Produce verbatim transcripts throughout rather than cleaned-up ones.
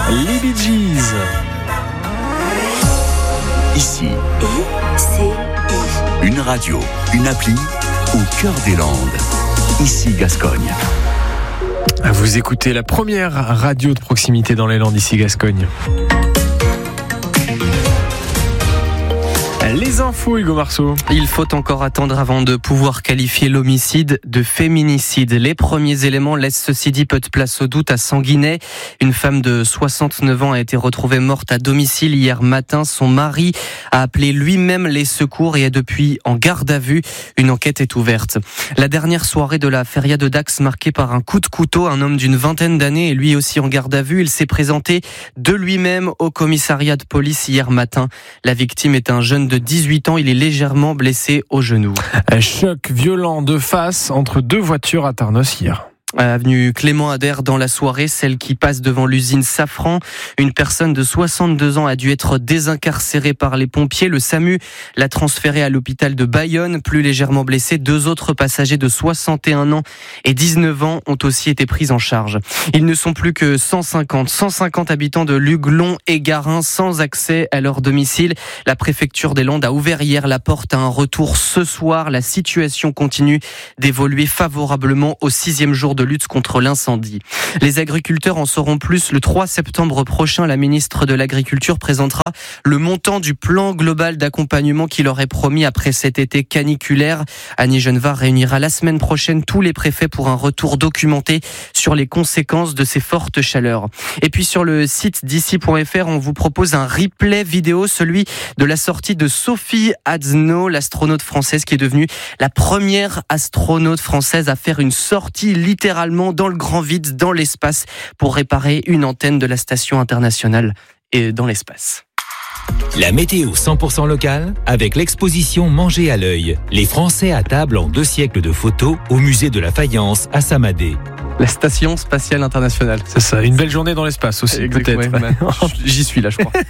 les Bee Gees. Ici, I C I. une radio, une appli au cœur des Landes. Ici Gascogne. Vous écoutez la première radio de proximité dans les Landes, ici Gascogne. Les infos, Hugo Marceau. Il faut encore attendre avant de pouvoir qualifier l'homicide de féminicide. Les premiers éléments laissent ceci dit peu de place au doute à Sanguinet. Une femme de soixante-neuf ans a été retrouvée morte à domicile hier matin. Son mari a appelé lui-même les secours et est depuis en garde à vue. Une enquête est ouverte. La dernière soirée de la feria de Dax marquée par un coup de couteau. Un homme d'une vingtaine d'années est lui aussi en garde à vue. Il s'est présenté de lui-même au commissariat de police hier matin. La victime est un jeune de dix-huit ans, il est légèrement blessé au genou. Un choc violent de face entre deux voitures à Tarnos hier. Avenue Clément Ader dans la soirée, celle qui passe devant l'usine Safran. Une personne de soixante-deux ans a dû être désincarcérée par les pompiers. Le SAMU l'a transférée à l'hôpital de Bayonne. Plus légèrement blessés, deux autres passagers de soixante et un ans et dix-neuf ans ont aussi été pris en charge. Ils ne sont plus que cent cinquante, cent cinquante habitants de Luglon et Garin sans accès à leur domicile. La préfecture des Landes a ouvert hier la porte à un retour ce soir. La situation continue d'évoluer favorablement au sixième jour de lutte contre l'incendie. Les agriculteurs en sauront plus le trois septembre prochain. La ministre de l'Agriculture présentera le montant du plan global d'accompagnement qui leur est promis après cet été caniculaire. Annie Genevard réunira la semaine prochaine tous les préfets pour un retour documenté sur les conséquences de ces fortes chaleurs. Et puis sur le site d'ici point f r, on vous propose un replay vidéo, celui de la sortie de Sophie Adsno, l'astronaute française qui est devenue la première astronaute française à faire une sortie littéralement dans le grand vide, dans l'espace, pour réparer une antenne de la station internationale et dans l'espace. La météo cent pour cent locale avec l'exposition Manger à l'œil. Les Français à table en deux siècles de photos au musée de la faïence à Samadé. La station spatiale internationale. C'est ça, une belle journée dans l'espace aussi, exactement, peut-être. Ouais, j'y suis là, je crois.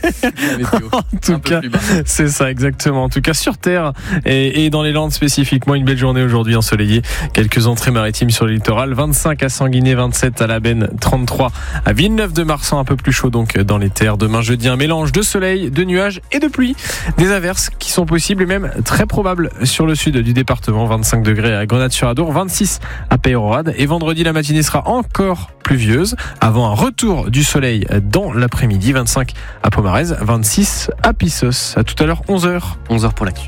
En tout cas, c'est ça, exactement. En tout cas, sur Terre et, et dans les Landes spécifiquement, une belle journée aujourd'hui ensoleillée. Quelques entrées maritimes sur le littoral. vingt-cinq à Sanguinet, vingt-sept à La Benne, trente-trois à Villeneuve-de-Marsan, un peu plus chaud donc dans les terres. Demain jeudi, un mélange de soleil, de nuages et de pluie. Des averses qui sont possibles et même très probables sur le sud du département. vingt-cinq degrés à Grenade-sur-Adour, vingt-six à Peyrehorade. Et vendredi, la matinée sera encore pluvieuse avant un retour du soleil dans l'après-midi. vingt-cinq à Pomarez, vingt-six à Pissos. À tout à l'heure, onze heures. onze heures pour l'actu.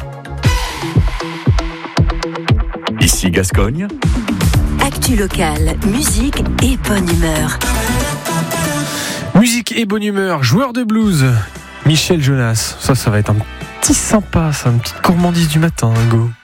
Ici Gascogne. Actu locale, musique et bonne humeur. Musique et bonne humeur, joueur de blues, Michel Jonas. Ça, ça va être un petit sympa, ça, une petite gourmandise du matin, Hugo.